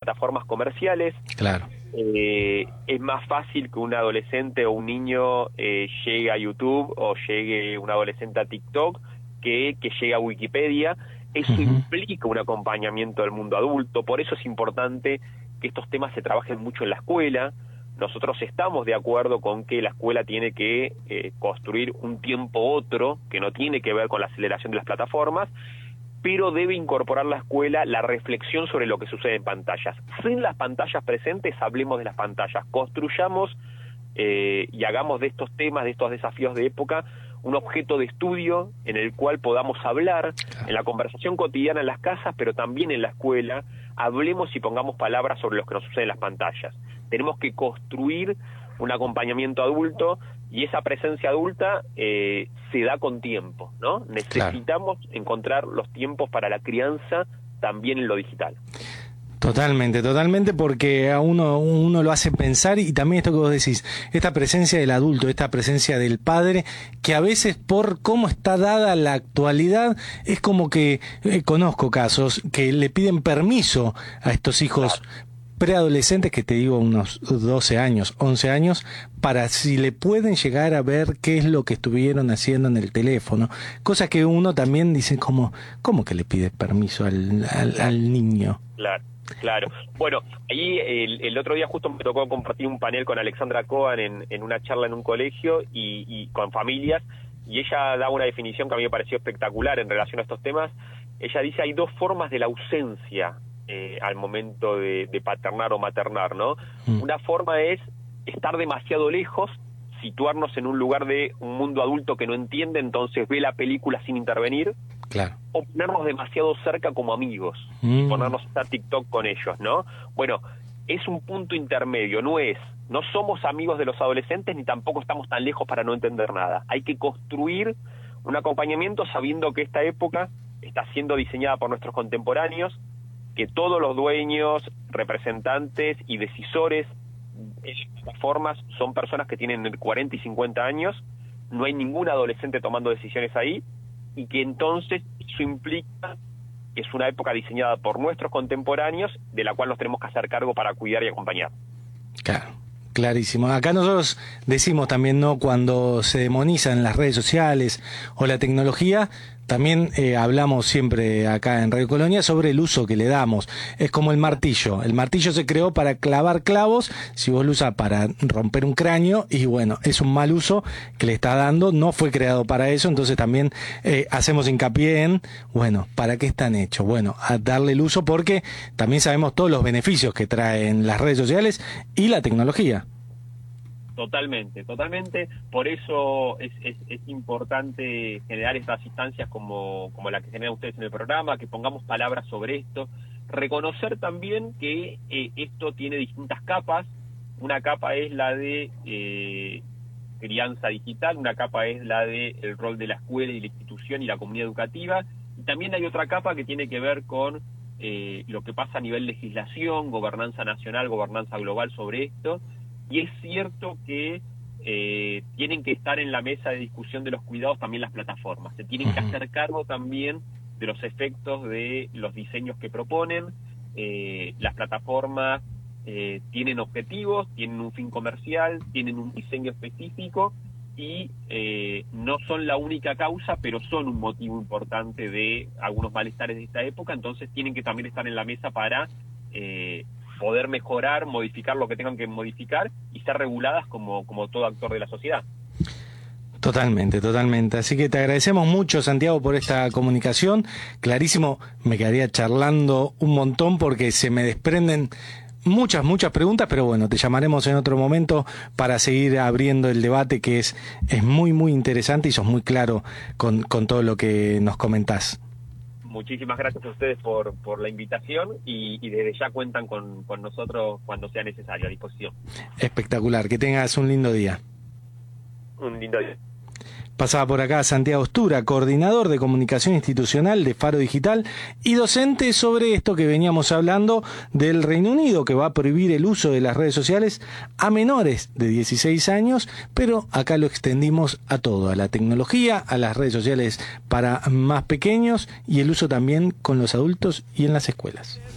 plataformas comerciales. Claro. Es más fácil que un adolescente o un niño llegue a YouTube o llegue un adolescente a TikTok que llegue a Wikipedia. Eso implica un acompañamiento del mundo adulto, por eso es importante que estos temas se trabajen mucho en la escuela. Nosotros estamos de acuerdo con que la escuela tiene que construir un tiempo otro, que no tiene que ver con la aceleración de las plataformas, pero debe incorporar la escuela la reflexión sobre lo que sucede en pantallas. Sin las pantallas presentes, hablemos de las pantallas, construyamos y hagamos de estos temas, de estos desafíos de época, un objeto de estudio en el cual podamos hablar en la conversación cotidiana en las casas, pero también en la escuela. Hablemos y pongamos palabras sobre lo que nos sucede en las pantallas. Tenemos que construir un acompañamiento adulto, y esa presencia adulta se da con tiempo, ¿no? Necesitamos encontrar los tiempos para la crianza también en lo digital. Totalmente, porque a uno lo hace pensar, y también esto que vos decís, esta presencia del adulto, esta presencia del padre, que a veces por cómo está dada la actualidad, es como que conozco casos que le piden permiso a estos hijos preadolescentes, que te digo unos 12 años, 11 años, para si le pueden llegar a ver qué es lo que estuvieron haciendo en el teléfono, cosa que uno también dice ¿cómo que le pide permiso al niño? Claro. Bueno, ahí el otro día justo me tocó compartir un panel con Alexandra Cohen en una charla en un colegio y con familias, y ella da una definición que a mí me pareció espectacular en relación a estos temas. Ella dice hay dos formas de la ausencia al momento de paternar o maternar, ¿no? Una forma es estar demasiado lejos, situarnos en un lugar de un mundo adulto que no entiende, entonces ve la película sin intervenir. Claro. O ponernos demasiado cerca como amigos, y ponernos a estar TikTok con ellos, ¿no? Bueno, es un punto intermedio, no somos amigos de los adolescentes, ni tampoco estamos tan lejos para no entender nada. Hay que construir un acompañamiento sabiendo que esta época está siendo diseñada por nuestros contemporáneos, que todos los dueños, representantes y decisores de las plataformas son personas que tienen 40 y 50 años, no hay ningún adolescente tomando decisiones ahí, y que entonces eso implica que es una época diseñada por nuestros contemporáneos, de la cual nos tenemos que hacer cargo para cuidar y acompañar. Claro, clarísimo. Acá nosotros decimos también, ¿no?, cuando se demonizan las redes sociales o la tecnología, también hablamos siempre acá en Radio Colonia sobre el uso que le damos. Es como el martillo. El martillo se creó para clavar clavos, si vos lo usas para romper un cráneo, y bueno, es un mal uso que le está dando, no fue creado para eso, entonces también hacemos hincapié en, bueno, ¿para qué están hechos? Bueno, a darle el uso, porque también sabemos todos los beneficios que traen las redes sociales y la tecnología. Totalmente. Por eso es importante generar estas instancias como la que generan ustedes en el programa, que pongamos palabras sobre esto, reconocer también que esto tiene distintas capas. Una capa es la de crianza digital, una capa es la de el rol de la escuela y la institución y la comunidad educativa, y también hay otra capa que tiene que ver con lo que pasa a nivel legislación, gobernanza nacional, gobernanza global sobre esto. Y es cierto que tienen que estar en la mesa de discusión de los cuidados también las plataformas. Se tienen que hacer cargo también de los efectos de los diseños que proponen. Las plataformas tienen objetivos, tienen un fin comercial, tienen un diseño específico y no son la única causa, pero son un motivo importante de algunos malestares de esta época. Entonces tienen que también estar en la mesa para poder mejorar, modificar lo que tengan que modificar y ser reguladas como todo actor de la sociedad. Totalmente. Así que te agradecemos mucho, Santiago, por esta comunicación. Clarísimo, me quedaría charlando un montón porque se me desprenden muchas preguntas, pero bueno, te llamaremos en otro momento para seguir abriendo el debate, que es muy interesante, y sos muy claro con todo lo que nos comentás. Muchísimas gracias a ustedes por la invitación y desde ya cuentan con nosotros cuando sea necesario, a disposición. Espectacular, que tengas un lindo día. Un lindo día. Pasaba por acá Santiago Stura, coordinador de comunicación institucional de Faro Digital y docente sobre esto que veníamos hablando del Reino Unido, que va a prohibir el uso de las redes sociales a menores de 16 años, pero acá lo extendimos a todo, a la tecnología, a las redes sociales para más pequeños y el uso también con los adultos y en las escuelas.